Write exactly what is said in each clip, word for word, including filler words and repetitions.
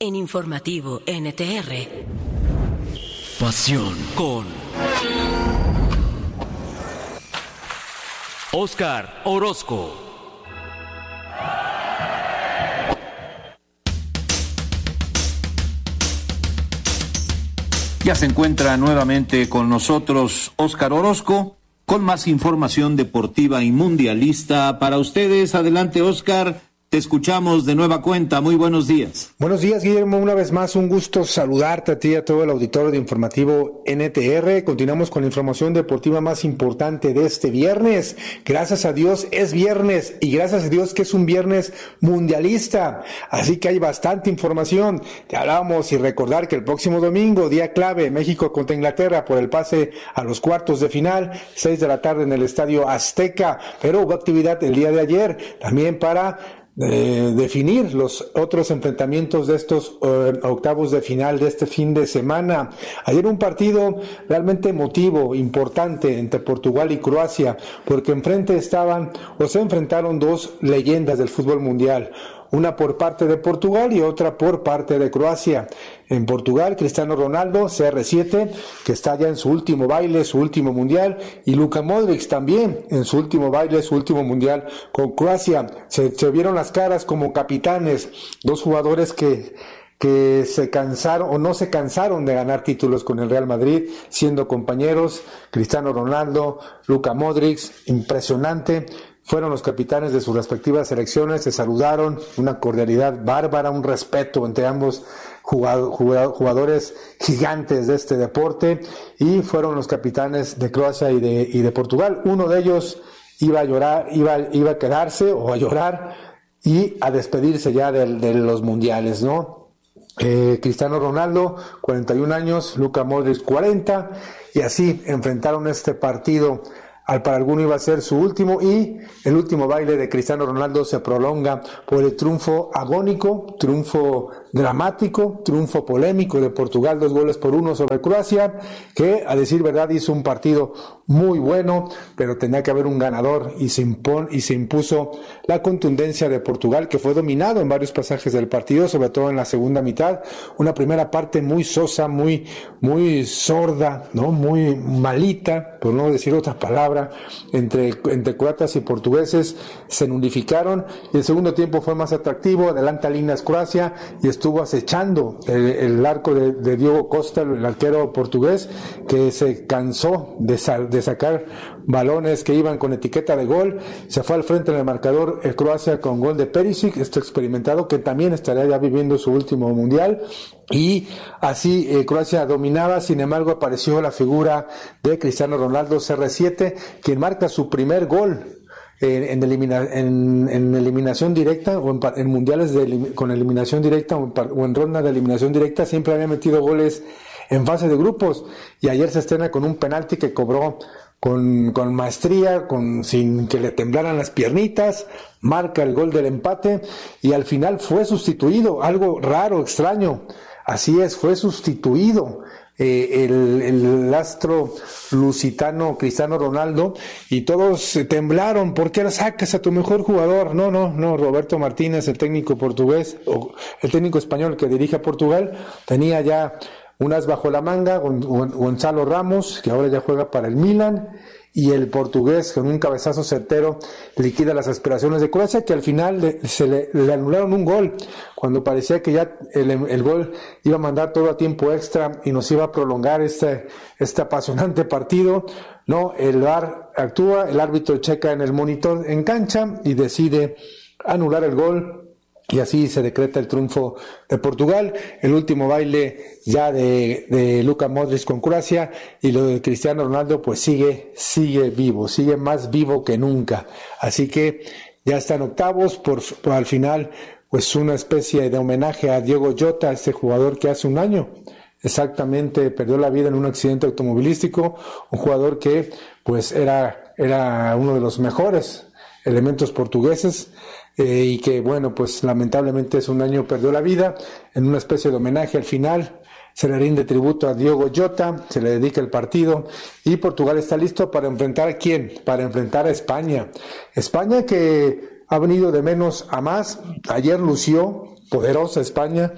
En Informativo N T R. Pasión con Óscar Orozco. Ya se encuentra nuevamente con nosotros Óscar Orozco con más información deportiva y mundialista para ustedes. Adelante, Óscar. Te escuchamos de nueva cuenta. Muy buenos días. Buenos días, Guillermo. Una vez más, un gusto saludarte a ti y a todo el auditorio de Informativo N T R. Continuamos con la información deportiva más importante de este viernes. Gracias a Dios es viernes y gracias a Dios que es un viernes mundialista. Así que hay bastante información. Te hablábamos y recordar que el próximo domingo, día clave, México contra Inglaterra por el pase a los cuartos de final, seis de la tarde en el Estadio Azteca. Pero hubo actividad el día de ayer también para de definir los otros enfrentamientos de estos uh, octavos de final de este fin de semana. Ayer un partido realmente emotivo, importante entre Portugal y Croacia, porque enfrente estaban o se enfrentaron dos leyendas del fútbol mundial. Una por parte de Portugal y otra por parte de Croacia. En Portugal, Cristiano Ronaldo, C R siete, que está ya en su último baile, su último mundial, y Luka Modric también en su último baile, su último mundial con Croacia. Se, se vieron las caras como capitanes, dos jugadores que que se cansaron o no se cansaron de ganar títulos con el Real Madrid, siendo compañeros. Cristiano Ronaldo, Luka Modric, impresionante. Fueron los capitanes de sus respectivas selecciones, se saludaron, una cordialidad bárbara, un respeto entre ambos jugadores gigantes de este deporte, y fueron los capitanes de Croacia y de, y de Portugal. Uno de ellos iba a llorar, iba, iba a quedarse o a llorar y a despedirse ya de, de los mundiales, ¿no? Eh, Cristiano Ronaldo, cuarenta y un años, Luka Modric, cuarenta, y así enfrentaron este partido. Al para alguno iba a ser su último, y el último baile de Cristiano Ronaldo se prolonga por el triunfo agónico, triunfo dramático, triunfo polémico de Portugal, dos goles por uno sobre Croacia, que a decir verdad hizo un partido muy bueno, pero tenía que haber un ganador y se, impon, y se impuso la contundencia de Portugal, que fue dominado en varios pasajes del partido, sobre todo en la segunda mitad. Una primera parte muy sosa, muy, muy sorda, ¿no? Muy malita, por no decir otra palabra, entre, entre croatas y portugueses. Se nulificaron y el segundo tiempo fue más atractivo. Adelanta líneas Croacia y estuvo acechando el, el arco de, de Diogo Costa, el arquero portugués, que se cansó de, sal, de sacar balones que iban con etiqueta de gol. Se fue al frente en el marcador el Croacia con gol de Perisic, este experimentado, que también estaría ya viviendo su último mundial. Y así eh, Croacia dominaba. Sin embargo, apareció la figura de Cristiano Ronaldo, C R siete, quien marca su primer gol en, en, elimina, en, en eliminación directa o en, en mundiales de, con eliminación directa o en, o en ronda de eliminación directa. Siempre había metido goles en fase de grupos, y ayer se estrena con un penalti que cobró con, con maestría, con, sin que le temblaran las piernitas, marca el gol del empate, y al final fue sustituido, algo raro, extraño. Así es, fue sustituido eh, el, el astro lusitano Cristiano Ronaldo, y todos temblaron. ¿Por qué sacas a tu mejor jugador? No, no, no. Roberto Martínez, el técnico portugués, o el técnico español que dirige a Portugal, tenía ya unas bajo la manga. Gonzalo Ramos, que ahora ya juega para el Milan, y el portugués, con un cabezazo certero, liquida las aspiraciones de Croacia, que al final le, se le, le anularon un gol, cuando parecía que ya el, el gol iba a mandar todo a tiempo extra y nos iba a prolongar este, este apasionante partido. No, el V A R actúa, el árbitro checa en el monitor en cancha y decide anular el gol. Y así se decreta el triunfo de Portugal. El último baile ya de, de Luka Modric con Croacia, y lo de Cristiano Ronaldo pues sigue, sigue vivo, sigue más vivo que nunca. Así que ya están octavos, por, por al final pues una especie de homenaje a Diogo Jota, este jugador que hace un año exactamente perdió la vida en un accidente automovilístico, un jugador que pues era, era uno de los mejores elementos portugueses. Eh, y que bueno, pues lamentablemente hace un año perdió la vida. En una especie de homenaje al final se le rinde tributo a Diogo Jota, se le dedica el partido, y Portugal está listo para enfrentar ¿a quién? Para enfrentar a España. España que ha venido de menos a más. Ayer lució poderosa España,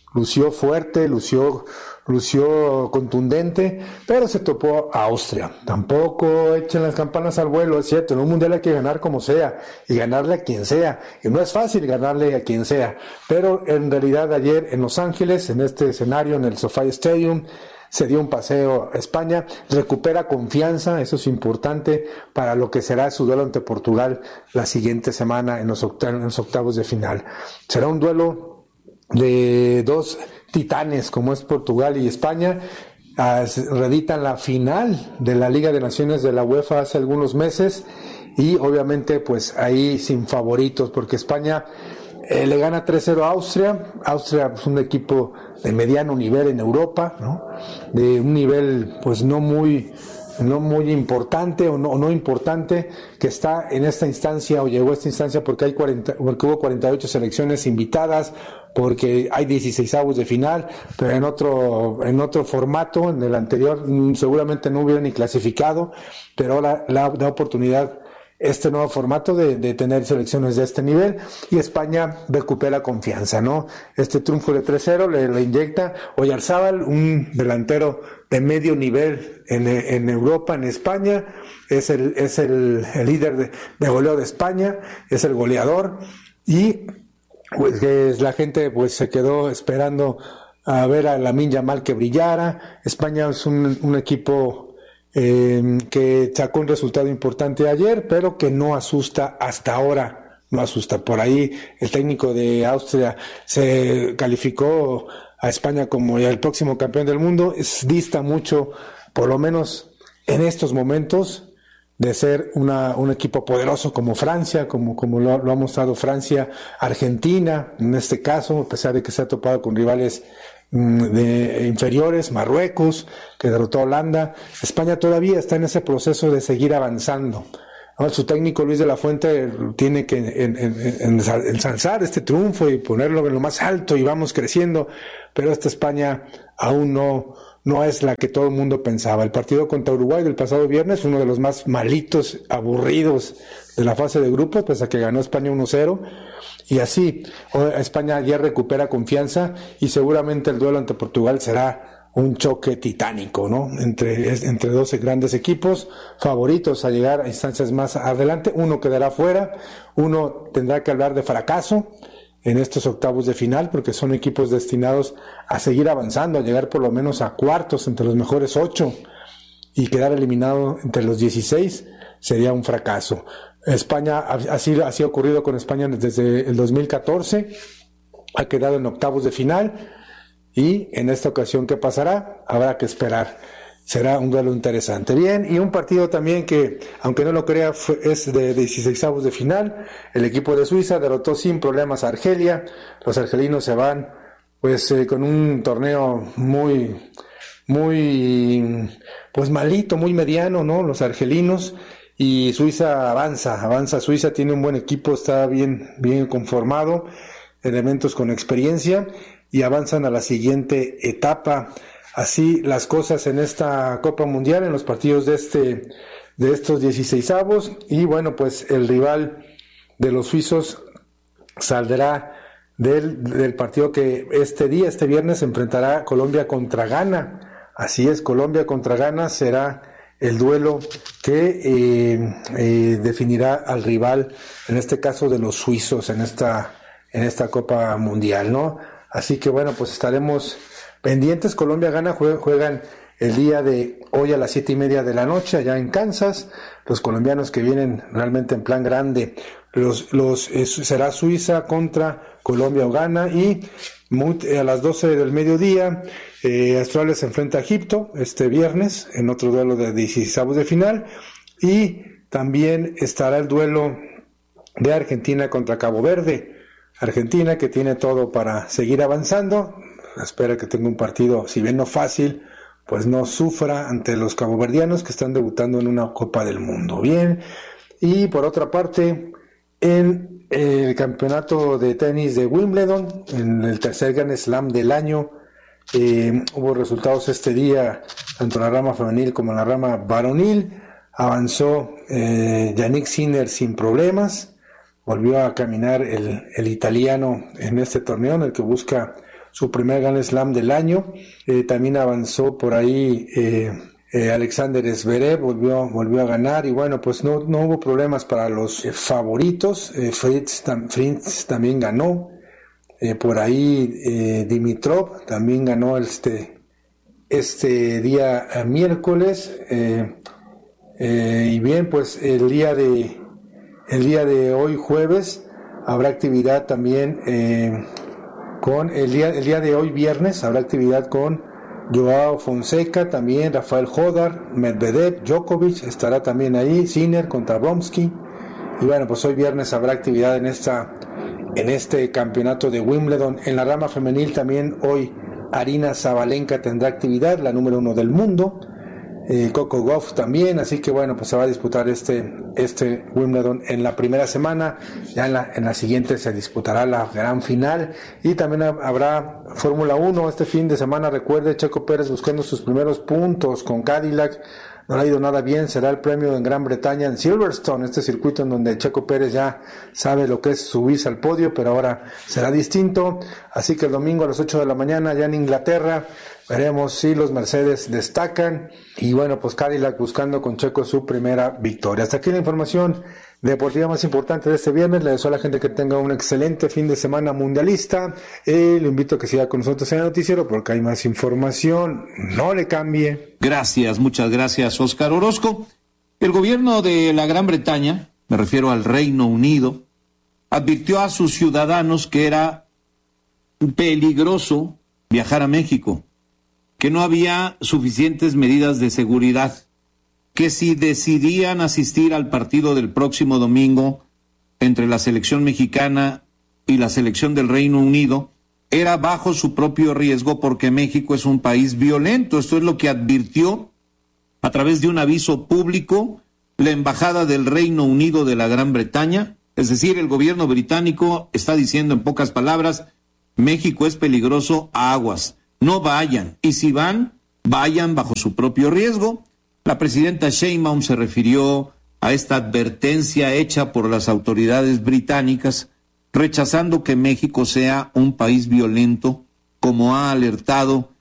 lució fuerte, lució, lució contundente, pero se topó a Austria. Tampoco echen las campanas al vuelo, es cierto, en un mundial hay que ganar como sea, y ganarle a quien sea, y no es fácil ganarle a quien sea, pero en realidad ayer en Los Ángeles, en este escenario, en el SoFi Stadium, se dio un paseo a España, recupera confianza, eso es importante para lo que será su duelo ante Portugal la siguiente semana en los, octav- en los octavos de final. Será un duelo de dos titanes como es Portugal y España. Uh, reeditan la final de la Liga de Naciones de la UEFA hace algunos meses y obviamente pues ahí sin favoritos porque España Eh, le gana tres cero a Austria. Austria es un equipo de mediano nivel en Europa, ¿no? De un nivel pues no muy no muy importante o no, o no importante, que está en esta instancia o llegó a esta instancia porque hay cuarenta, porque hubo cuarenta y ocho selecciones invitadas, porque hay dieciseisavos de final, pero en otro en otro formato. En el anterior seguramente no hubiera ni clasificado, pero ahora la, la oportunidad este nuevo formato de, de tener selecciones de este nivel, y España recupera confianza, ¿no? Este triunfo de tres cero le, le inyecta Oyarzábal, un delantero de medio nivel en, en Europa, en España, es el, es el, el líder de, de goleo de España, es el goleador, y pues que la gente pues se quedó esperando a ver a Lamine Yamal que brillara. España es un, un equipo Eh, que sacó un resultado importante ayer, pero que no asusta hasta ahora, no asusta. Por ahí el técnico de Austria se calificó a España como el próximo campeón del mundo. Es, dista mucho, por lo menos en estos momentos, de ser una, un equipo poderoso como Francia, como, como lo, lo ha mostrado Francia, Argentina, en este caso, a pesar de que se ha topado con rivales de inferiores, Marruecos, que derrotó a Holanda. España todavía está en ese proceso de seguir avanzando, ¿no? Su técnico Luis de la Fuente tiene que en, en, en, ensalzar este triunfo y ponerlo en lo más alto y vamos creciendo, pero esta España aún no, no es la que todo el mundo pensaba. El partido contra Uruguay del pasado viernes, uno de los más malitos, aburridos de la fase de grupos, pese a que ganó España uno cero. Y así, España ya recupera confianza y seguramente el duelo ante Portugal será un choque titánico, ¿no? Entre, entre dos grandes equipos, favoritos a llegar a instancias más adelante. Uno quedará fuera, uno tendrá que hablar de fracaso en estos octavos de final, porque son equipos destinados a seguir avanzando, a llegar por lo menos a cuartos entre los mejores ocho, y quedar eliminado entre los dieciséis sería un fracaso. España, así, así ha ocurrido con España desde el dos mil catorce, ha quedado en octavos de final, y en esta ocasión, ¿qué pasará? Habrá que esperar. Será un duelo interesante. Bien, y un partido también que, aunque no lo crea, fue, es de dieciseisavos de final. El equipo de Suiza derrotó sin problemas a Argelia. Los argelinos se van pues eh, con un torneo muy, muy, pues malito, muy mediano, ¿no? Los argelinos. Y Suiza avanza, avanza Suiza, tiene un buen equipo, está bien, bien conformado, elementos con experiencia, y avanzan a la siguiente etapa. Así las cosas en esta Copa Mundial, en los partidos de este, de estos dieciseisavos, y bueno, pues el rival de los suizos saldrá del, del partido que este día, este viernes, se enfrentará Colombia contra Ghana. Así es, Colombia contra Ghana será el duelo que eh, eh, definirá al rival, en este caso de los suizos, en esta, en esta Copa Mundial, ¿no? Así que bueno, pues estaremos pendientes. Colombia gana, juegan el día de hoy a las siete y media de la noche allá en Kansas. Los colombianos que vienen realmente en plan grande, los, los eh, será Suiza contra Colombia o Ghana, y muy, a las doce del mediodía eh, Australia se enfrenta a Egipto este viernes en otro duelo de dieciseisavos de final, y también estará el duelo de Argentina contra Cabo Verde. Argentina, que tiene todo para seguir avanzando, espera que tenga un partido, si bien no fácil, pues no sufra ante los caboverdianos que están debutando en una Copa del Mundo. Bien, y por otra parte, en el campeonato de tenis de Wimbledon, en el tercer Grand Slam del año, eh, hubo resultados este día, tanto en la rama femenil como en la rama varonil. Avanzó eh, Yannick Sinner sin problemas, volvió a caminar el, el italiano en este torneo, en el que busca su primer Grand Slam del año. Eh, también avanzó por ahí eh, eh, Alexander Zverev, volvió, volvió a ganar, y bueno, pues no, no hubo problemas para los eh, favoritos. eh, Fritz, tam, Fritz también ganó, eh, por ahí eh, Dimitrov también ganó este, este día eh, miércoles, eh, eh, y bien, pues el día de, el día de hoy jueves habrá actividad también eh, con el día, el día de hoy viernes habrá actividad con Joao Fonseca, también Rafael Jodar, Medvedev, Djokovic estará también ahí, Sinner contra Bromsky, y bueno, pues hoy viernes habrá actividad en esta en este campeonato de Wimbledon. En la rama femenil también hoy Aryna Sabalenka tendrá actividad, la número uno del mundo. Eh, Coco Gauff también, así que bueno, pues se va a disputar este, este Wimbledon en la primera semana. Ya en la, en la siguiente se disputará la gran final, y también habrá Fórmula uno este fin de semana. Recuerde, Checo Pérez buscando sus primeros puntos con Cadillac, no le ha ido nada bien. Será el premio en Gran Bretaña, en Silverstone, este circuito en donde Checo Pérez ya sabe lo que es subirse al podio, pero ahora será distinto. Así que el domingo a las ocho de la mañana, ya en Inglaterra, veremos si los Mercedes destacan, y bueno, pues Cadillac buscando con Checo su primera victoria. Hasta aquí la información deportiva más importante de este viernes. Le deseo a la gente que tenga un excelente fin de semana mundialista. Eh, le invito a que siga con nosotros en el noticiero porque hay más información. No le cambie. Gracias, muchas gracias, Óscar Orozco. El gobierno de la Gran Bretaña, me refiero al Reino Unido, advirtió a sus ciudadanos que era peligroso viajar a México, que no había suficientes medidas de seguridad, que si decidían asistir al partido del próximo domingo entre la selección mexicana y la selección del Reino Unido, era bajo su propio riesgo porque México es un país violento. Esto es lo que advirtió a través de un aviso público la Embajada del Reino Unido de la Gran Bretaña. Es decir, el gobierno británico está diciendo en pocas palabras: México es peligroso, aguas. No vayan, y si van, vayan bajo su propio riesgo. La presidenta Sheinbaum se refirió a esta advertencia hecha por las autoridades británicas, rechazando que México sea un país violento, como ha alertado